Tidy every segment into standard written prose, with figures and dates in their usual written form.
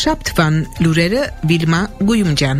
Երեքշաբթվան լուրերը Վիլմա Գույումջան։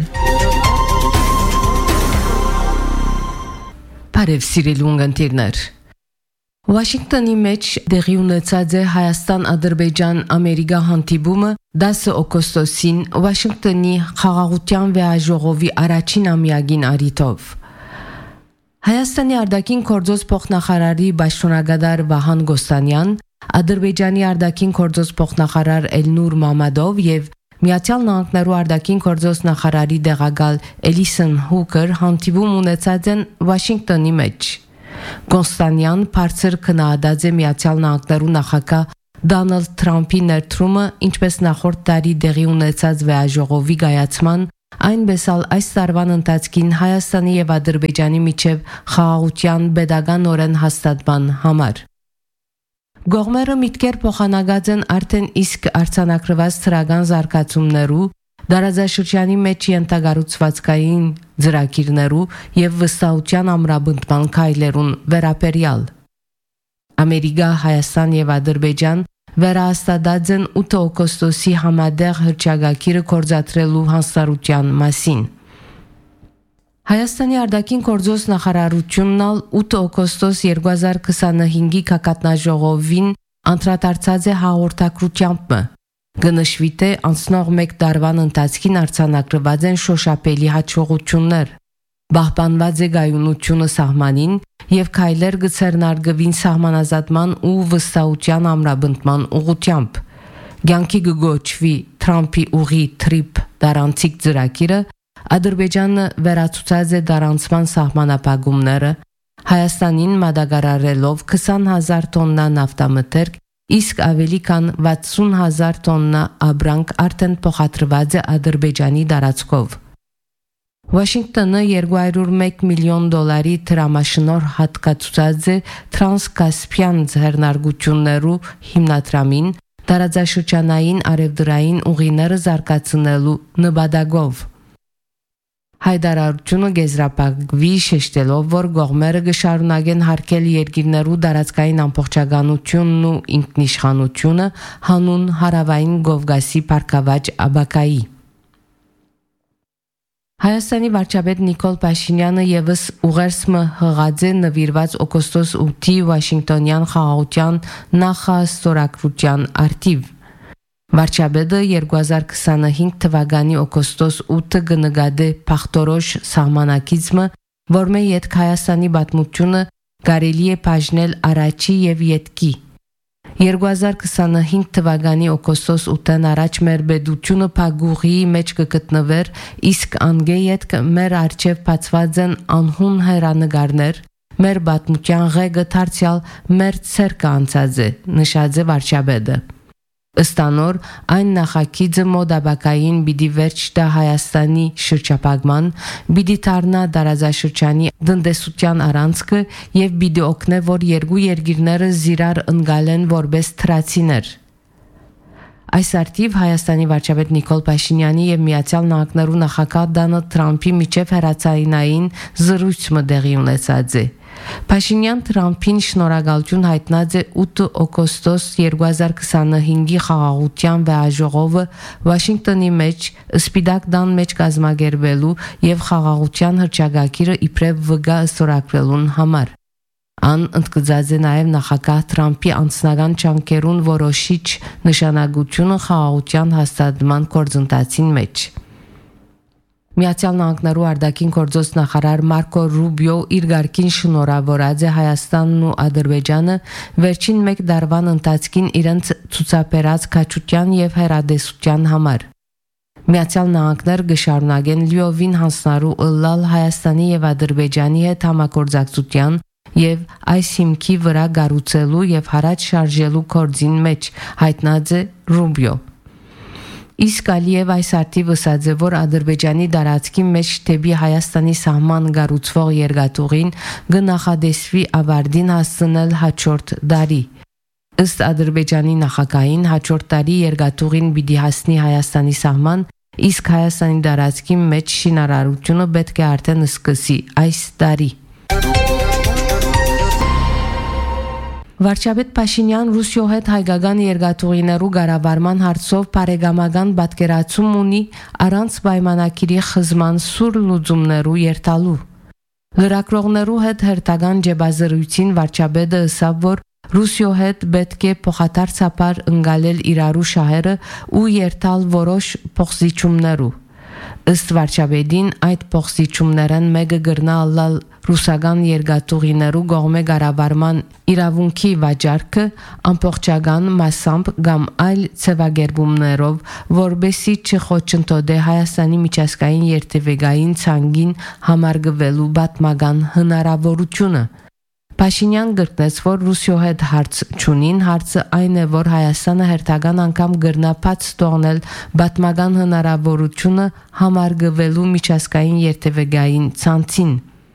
Բարև սիրելի ունգընտիրներ։ Վաշինգտոնի մեջ դեղի ունեցած է Հայաստան-Ադրբեջան-Ամերիկա հանդիպումը 10 օգոստոսին Վաշինգտոնի խաղաղության վեաժողովի առաջին ամյակին առիթով։ Հայաստանի արտաքին գործոս փոխնախարարի պաշտոնագետար Վահան Գոստանյան, Ադրբեջանի արտաքին գործոս փոխնախարար Էլնուր Մամադով եւ Միացյալ Նահանգներու արտաքին գործոս նախարարի դեղակալ Էլիսոն Հուկեր հանդիպում ունեցած են Վաշինգտոնի մեջ։ Գոստանյան բարձր քննադատեց Միացյալ Նահանգներու նախագահ Դոնալդ Թրամփի ներդրումը, ինչպես նախորդ տարի դեղի ունեցած վեաժողովի գայացման, այնպես էլ այս տարվան ընթացքին Հայաստանի եւ Ադրբեջանի միջև խաղաղության pedagogan հաստատման համար։ Գողմերը միտքեր փոխանակած են արդեն իսկ արձանագրված ծրական զարգացումներու, դարաձաշրջանի մեջ ենթագառուցվածքային ծրագիրներու եւ վստահության ամրապնդման քայլերուն վերաբերյալ։ Ամերիկա, Հայաստան եւ Ադրբեջան վերահաստատած են 8 օգոստոսի համադեղ հռչակագիրը կորզատրելու հանձնարարության մասին։ Հայաստանի արտաքին գործոս նախարարությունն 8 օգոստոս 2025-ի կակատնաժողովին անդրադարձած է հաղորդակցությամբ։ Գնշվի թե անցնող մեկ տարվան ընթացքին արձանագրված են շոշափելի հաջողություններ։ Պահպանված է գայունությունը սահմանին եւ քայլեր գցերնարգվին սահմանազատման ու վստահության ամրապնդման ուղղությամբ։ Գյանքի գոչվի Թրամփի ուղի թրիփ դարանցիկ ծրագիրը Ադրբեջանը վերացուցած է դարանցման սահմանապահումները, Հայաստանին մատակարարելով 20,000 տոննա նավթամթերք, իսկ ավելի քան 60,000 տոննա աբրանք արդեն փոխադրված է Ադրբեջանի տարածքով։ Վաշինգտոնը $201 միլիոն դրամաշնոր հատկացուցած է Տրանսկասպիան ձեռնարկություններու հիմնադրամին տարածաշրջանային արևդրային ուղիները զարգացնելու նպատակով։ Հայդարարությունը գեզրապակվի շեշտելով, որ գողմերը կշարունակեն հարգել երկիրներու տարածքային ամբողջականությունն ու ինքնիշխանությունը հանուն հարավային Կովկասի բարգավաճ աբակայի։ Հայաստանի վարչապետ Նիկոլ Փաշինյանը եւս ուղերձը հղած է նվիրված օգոստոս 8-ի Վաշինգտոնյան խաղաղության նախաստորագրության արդիվ։ Վարչապետը 2025 թվականի օգոստոս 8-ը կնկատի փախտորոշ սահմանակիցը, որմե յետք Հայաստանի պատմությունը կարելի է բաժնել առաջի եւ յետքի։ 2025 թվականի օգոստոս 8-ն առաջ մեր բեդությունը փագուղի մեջ կգտնվեր, իսկ անգե յետք մեր արչեւ բացված են անհուն հերանեկարներ, մեր պատմության ղեկը դարձյալ մեր ցերկը անցած է, նշած է վարչապետը։ Ըստանոր այն նախագիծը մոդաբակային պիտի վերջ տա Հայաստանի շրջապագման, պիտի դառնա տարածաշրջանի տնտեսության առանցքը եւ պիտի օգնե, որ երկու երկիրները զիրար ընկալեն որպես թրացիներ։ Այս արդիվ Հայաստանի վարչապետ Նիկոլ Փաշինյանի եւ Միացյալ Նահանգներու նախագահ Դոնալդ Թրամփի միջև հեռացայինային զրույցը տեղի ունեցած է։ Փաշինյան Թրամփին շնորհակալություն հայտնած է 8 օգոստոս 2025-ի խաղաղության վեաժողովը Վաշինգտոնի մեջ Սպիտակ տան մեջ կազմակերպելու եւ խաղաղության հռչակագիրը իբրև վգա ստորագրելուն համար։ Ան ընդգծած է նաև նախագահ Թրամփի անձնական ջանքերուն որոշիչ նշանակությունը խաղաղության հաստատման գործընթացին մեջ։ Միացյալ Նահանգներու արտաքին գործոս նախարար Մարկո Ռուբիո իր ղարքին շնորհավորած է Հայաստանն ու Ադրբեջանը վերջին մեկ տարվան ընթացքին իրենց ցուցաբերած քաջության եւ հերադեսության համար։ Միացյալ Նահանգներ կշարունակեն լիովին հանձնարարու ըլլալ Հայաստանի եւ Ադրբեջանի հետ համագործակցության եւ այս հիմքի վրա գառուցելու եւ հարաճ շարժելու գործին մեջ, հայտնած է Ռուբիո։ Իսկ Ալիև այս արդիվ ըսած է, որ Ադրբեջանի տարածքի մեջ դեպի Հայաստանի սահման գառուցվող երկաթուղին կնախադեсվի ավարտին հասցնել հաջորդ տարի։ Ըստ Ադրբեջանի նախագահին հաջորդ տարի երկաթուղին պիտի հասնի Հայաստանի սահման, իսկ Հայաստանի տարածքի մեջ շինարարությունը պետք է արդեն սկսի այս տարի։ Վարչապետ Փաշինյան Ռուսիո հետ հայկական երկաթուղիներու ղարավարման հարցով բարեկամական պատկերացում ունի առանց պայմանակիրի խզման սուր լուծումներու երթալու։ Լրագրողներու հետ հերթական ջեբազրույցին վարչապետը ըսավ, որ Ռուսիո հետ պետք է փոխադարձաբար ընկալել իրարու շահերը ու երթալ որոշ փոխզիջումներու։ Ըստ վարչապետին այդ փոխզիջումներն մեկը գրնա ալալ ռուսական երկաթուղիներու կողմէ ղարավարման իրավունքի վաճառքը ամբողջական մասամբ կամ այլ ցավագերբումներով, որբեսի չխոչընդոտե Հայաստանի միջազգային երթևեկային ցանկին համարգվելու պատմական հնարավորությունը։ Փաշինյան գրկնեց, որ Ռուսիո հետ հարց չունին, հարցը այն է, որ Հայաստանը հերթական անգամ գրնա բաց թողնել պատմական հնարավորությունը համարգվելու միջազգային երթևեկային ցանցին։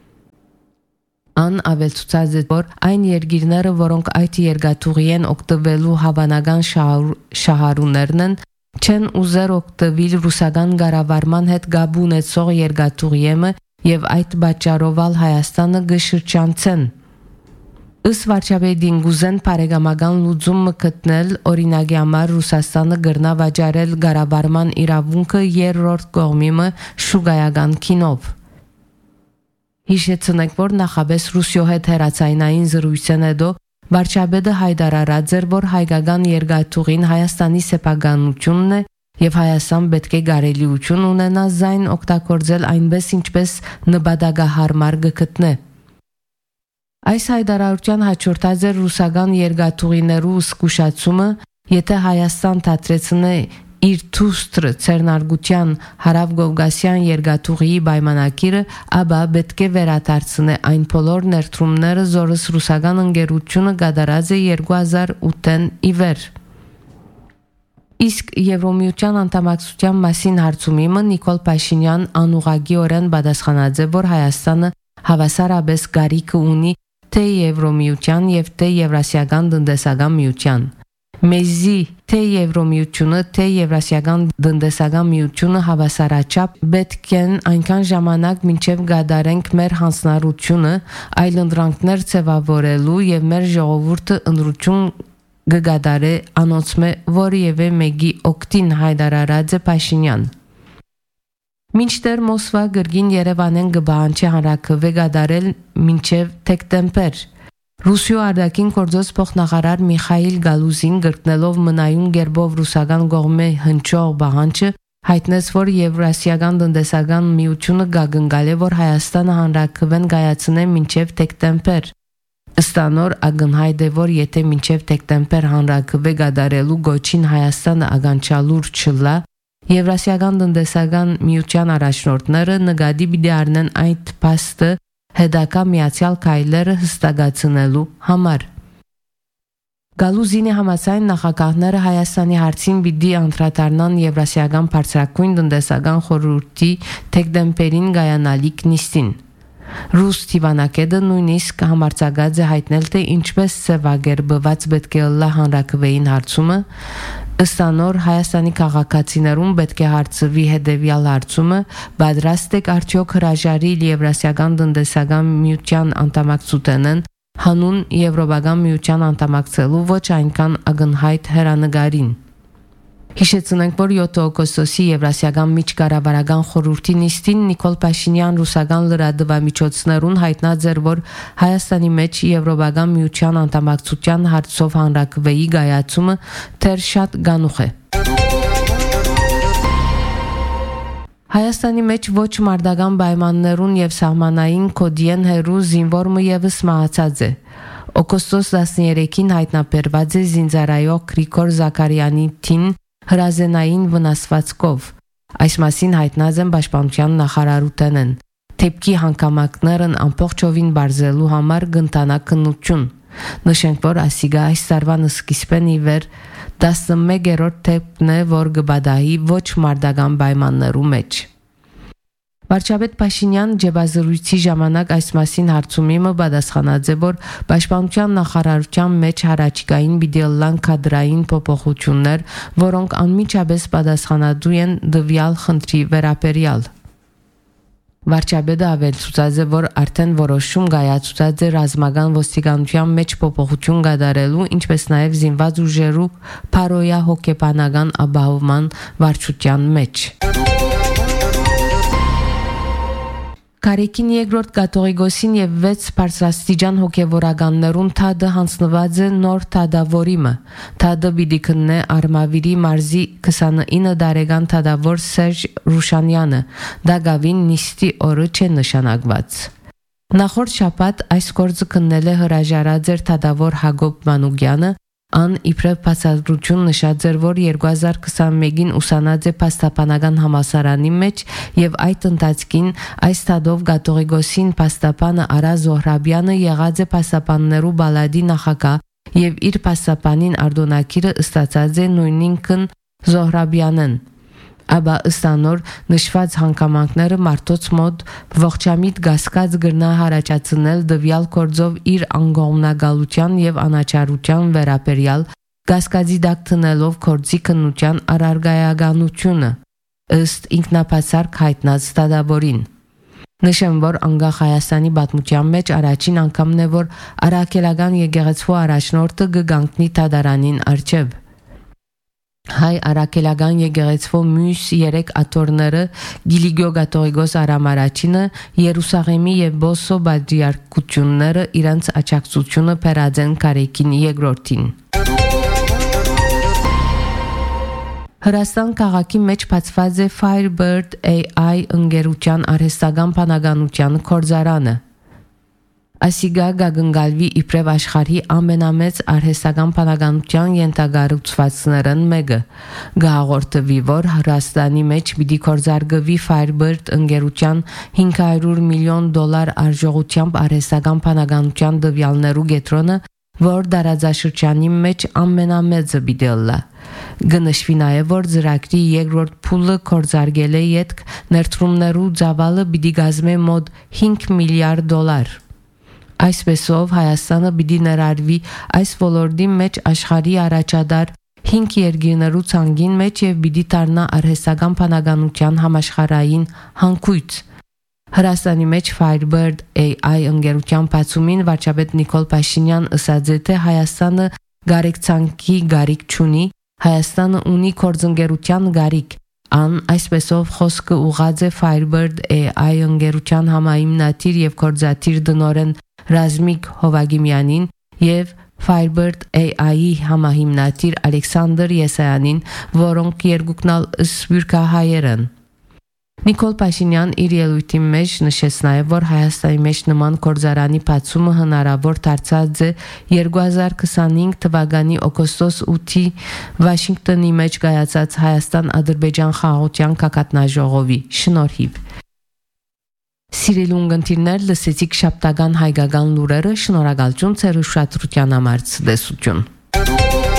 Ան ավելցուցած է, որ այն երկիրները, որոնք այդ երկաթուղի են օգտվելու հավանական շահառուներն են, չեն ուզեր օգտվել ռուսական ղարավարման հետ գաբ ունեցող երկաթուղիեմը եւ այդ պատճառով Հայաստանը գշրջանցեն։ Ըստ վարչապետին գուզեն բարեկամական լուծում գտնել օրինակի համար Ռուսաստանը գրնա վաճառել ղարավարման իրավունքը երրորդ կողմի շուկայական քինով։ Հիշեցնենք, որ նախաբես Ռուսիո հետ հերացայնային զրույցեն հետո վարչապետը հայտարարած էր, որ հայկական երկաթուղին Հայաստանի սեփականությունն է եւ Հայաստան պետք է գարելիություն ունենա զայն օգտագործել այնպես ինչպես նպատակահարմար գտնե։ Այս հայտարարության հաջորդած էր ռուսական երկաթուղիներու զգուշացումը, եթե Հայաստան դադրեցնե իր թուստր ցերնարգության հարավկովկասյան երկաթուղիի պայմանակիրը, ապա պետք է վերադարձնե այն բոլոր ներդրումները, որոնց ռուսական ընկերությունը կատարած է 2008-ին ի վեր։ Իսկ Եվրոմիության անդամակցության մասին հարցումիմը Նիկոլ Փաշինյան անուղղակիորեն պատասխանած է, որ Հայաստանը հավասարապես կարիք ունի թե Եվրոմիության եւ թե Եվրասիական տնտեսական միության։ Մեզի թե Եվրոմիությունը, թե Եվրասիական տնտեսական միությունը հավասարաչափ պետք են այնքան ժամանակ մինչև գադարենք մեր հանձնառությունը այլ ընդրանքներ ձևավորելու եւ մեր ժողովուրդը ընդրություն կգադարե անոնցմե որևէ մեկի օգտին հայտարարած է Փաշինյան։ Մինչդեռ Մոսկվա գրգին Երևանեն կբանջի հանրակրվե գադարել մինչև դեկտեմբեր։ Ռուսիո արտաքին գործոս փոխնախարար Միխայիլ Գալուզին գրկնելով մնայուն գերբով ռուսական կողմէ հնչող բանջը հայտնեց, որ Եվրասիական տնտեսական միությունը գագնգալ է, որ Հայաստանը հանրակրվեն գայացնե մինչև դեկտեմբեր։ Ըստանոր ագնհայտ է, որ եթե մինչև դեկտեմբեր հանրակրվե գադարելու գոչին Հայաստանը ագանչալուր չլա, Եվրասիական տնտեսական միության առաջնորդները նկատի պիտի առնեն այդ փաստը հետագա միացյալ քայլերը հստակացնելու համար։ Գալուզինի համաձայն նախագահները Հայաստանի հարցին պիտի անդրադառնան Եվրասիական բարձրագույն տնտեսական խորհրդի դեկտեմբերին գայանալիք նիստին։ Ռուս դիվանագետը նույնիսկ համարձակած է հայտնել, թե ինչպես սևագերբված պետք է լա հանրակրվեին հարցումը։ Ըստանոր Հայաստանի քաղաքացիներուն պետք է հարցվի հետևյալ հարցումը. պատրաստ եք արդյոք հրաժարիլ Եվրասիական տնտեսական միության անդամակցութենեն հանուն Եվրոպական միության անդամակցելու ոչ այնքան ակնհայտ հեռանկարին։ Հիշեցնենք, որ 7 օգոստոսի Եվրասիական միջկառավարական խորհրդի նիստին Նիկոլ Փաշինյան ռուսական լրատվամիջոցներուն հայտնած էր, որ Հայաստանի մեջ Եվրոպական միության անդամակցության հարցով հանրակրվեի գայացումը դեռ շատ գանուխ է։ Հայաստանի մեջ ոչ մարտական պայմաններուն եւ սահմանային կոդիեն հերու զինվորը եւս մահացած է։ Օգոստոս 13-ին հայտնաբերված է զինծառայող Գրիգոր Զաքարյանի թին հրազենային վնասվածքով։ Այս մասին հայտնած են Պաշտպանության նախարարութենեն։ Թեփքի հանգամանքներն ամբողջովին բարձելու համար կընտանա քննություն։ Նշենք, որ ասիգա այս տարվան սկիզբեն ի վեր 11-րդ թեփքն է, որ կբադահի ոչ մարտական պայմաններու մեջ։ Վարչապետ Փաշինյան ջեբազրույցի ժամանակ այս մասին հարցումիմը պատասխանած է, որ Պաշտպանության նախարարության մեջ հարաճկային պիտի լան կադրային փոփոխություններ, որոնք անմիջապես պատասխանատու են դվյալ խնդրի վերաբերյալ։ Վարչապետը ավելցուցած է, որ արդեն որոշում կայացուցած է ռազմական ոստիկանության մեջ փոփոխություն կատարելու, ինչպես նաև զինված ուժերու փարոյա հոգեբանական ապահովման վարչության մեջ։ Կարեկին երկրորդ կաթողիկոսին եւ 6 բարձրաստիճան հոգեվորականներուն թադը հանձնված է նոր թադավորիմը։ Թադը պիտի քննե Արմավիրի մարզի 29 տարեկան թադավոր Սերժ Ռուշանյանը։ Դա գավին նիստի օրը չէ նշանակված։ Նախորդ շաբաթ այս գործը քննել է հրաժարած էր թադավոր Հակոբ Մանուկյանը, ան իբրև բացատրություն նշած էր, որ 2021-ին ուսանած է փաստաբանական համալսարանի մեջ եւ այդ ընթացքին այս թադով կաթողիկոսին փաստաբանը Արա Զոհրաբյանը եղած է փաստաբաններու բալադի նախագահ եւ իր փաստաբանին արտոնակիրը ստացած է նույնինքն Զոհրաբյանն։ Աբա ըստանոր նշված հանգամանքները մարդոց մոտ ողջամիտ գասկած գրնա հարաճացնել դվյալ գործով իր անգողնագալության եւ անաչարության վերաբերյալ գասկածի դակ տնելով գործի քննության առարգայականությունը ըստ ինքնապատասխան հայտնած ստադավորին։ Նշեմ, որ անկախ Հայաստանի պատմության մեջ առաջին անգամն է, որ արաքելական եկեղեցու առաջնորդը կգանքնի թադարանին առջև։ Հայ արաքելական եկեղեցու մյուս 3 աթոռները Գիլիգիո կաթողիկոս Արամ Արաչինը, Երուսաղեմի եւ Բոսո բադրիարքությունները իրանց աջակցությունը բերած են Կարեկին երկրորդին։ Հրաստան քաղաքի մեջ բացված է Firebird AI ընկերության արհեստական բանականության կորզարանը։ Ասիգա գագնգալվի իբրև աշխարհի ամենամեծ արհեստական բանականության ենթակառուցվածքներն մեկը։ Գահորդվի, որ Հրաստանի մեջ պիտի կորզարկվի Firebird ընկերության $500 միլիոն արժողությամբ արհեստական բանականության դվյալներու կենտրոնը, որ դարաձաշրջանի մեջ ամենամեծը պիտի լա։ Գնշվի նաև, որ ծրագրի երկրորդ փուլը կորզարկել է յետք ներդրումներու ծավալը պիտի կազմի մոտ $5 միլիարդ։ Այսպեսով Հայաստանը պիտի ներառվի այս ոլորտի մեջ աշխարհի առաջադար 5 երկրներու ցանկին մեջ եւ պիտի դառնա արհեստական բանականության համաշխարհային հանգույց։ Հրաստանի մեջ Firebird AI ընկերության բացումին վարչապետ Նիկոլ Փաշինյան ասաց, թե Հայաստանը գարեկցանքի գարիք չունի, Հայաստանը ունի գործընկերության գարիք։ Ան այսպեսով խոսքը ուղղած է Firebird AI ընկերության համահիմնադիր եւ գործադիր դնորեն Ռազմիկ Հովագիմյանին եւ Firebird AI-ի համահիմնադիր Ալեքսանդր Եսայանին, որոնք երկուքնալ սփյուռքահայեր են։ Նիկոլ Փաշինյան իր ելույթի մեջ նշեց նաև, որ Հայաստանի մեջ նման գործարանի բացումը հնարավոր դարձած է 2025 թվականի օգոստոս 8-ի Վաշինգտոնի մեջ կայացած Հայաստան-Ադրբեջան խաղաղության գագաթնաժողովի շնորհիվ։ Սիրելի ունգընտիրներ, լսեցիք շաբթական հայկական լուրերը, շնորհակալություն ձեր ուշադրության համար, ցտեսություն։